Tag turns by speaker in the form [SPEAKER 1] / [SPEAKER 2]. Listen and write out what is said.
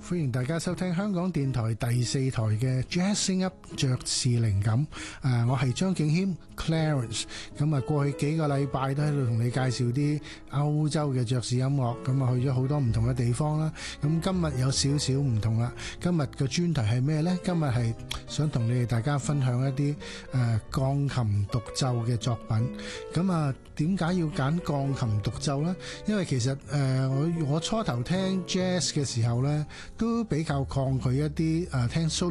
[SPEAKER 1] 歡迎大家收聽香港電台第4台嘅 Jazzing Up 爵士靈感。我係張敬軒 Clarence。咁啊，過去幾個禮拜都喺度同你介紹啲歐洲嘅爵士音樂。咁啊，去咗好多唔同嘅地方啦。咁今日有少少唔同啦。今日嘅專題係咩呢？今日係想同你哋大家分享一啲鋼琴獨奏嘅作品。咁啊，點解要揀鋼琴獨奏呢？因為其實我初頭聽 jazz 嘅時候呢，都比較抗拒一啲聽